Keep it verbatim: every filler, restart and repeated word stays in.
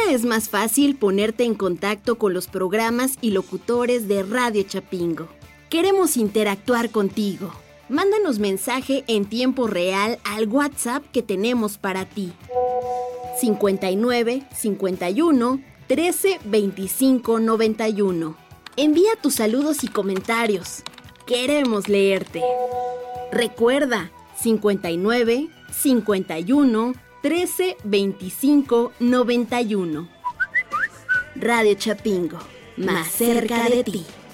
es más fácil ponerte en contacto con los programas y locutores de Radio Chapingo. Queremos interactuar contigo. Mándanos mensaje en tiempo real al WhatsApp que tenemos para ti. cincuenta y nueve, cincuenta y uno, trece, veinticinco, noventa y uno. Envía tus saludos y comentarios. Queremos leerte. Recuerda, cincuenta y nueve, cincuenta y uno, trece, veinticinco, noventa y uno. Radio Chapingo, más cerca de ti.